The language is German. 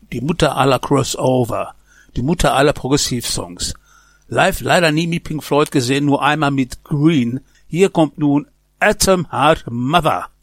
Die Mutter aller Crossover. Die Mutter aller Progressivsongs. Live leider nie mit Pink Floyd gesehen, nur einmal mit Green. Hier kommt nun Atom Heart Mother.